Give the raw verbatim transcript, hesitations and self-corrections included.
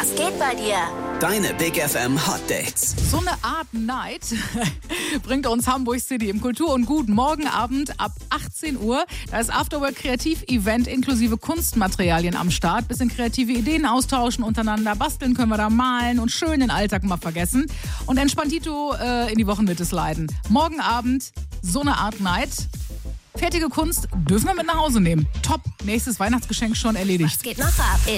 Was geht bei dir? Deine Big F M Hot Dates. So eine Art Night bringt uns Hamburg City im Kultur- und Gut morgen Abend ab achtzehn Uhr. Da ist Afterwork Kreativ-Event inklusive Kunstmaterialien am Start. Bisschen kreative Ideen austauschen untereinander. Basteln können wir da, malen und schön den Alltag mal vergessen. Und Entspanntito äh, in die Wochenmitte sliden. Morgen Abend so eine Art Night. Fertige Kunst dürfen wir mit nach Hause nehmen. Top, nächstes Weihnachtsgeschenk schon erledigt. Was geht noch ab?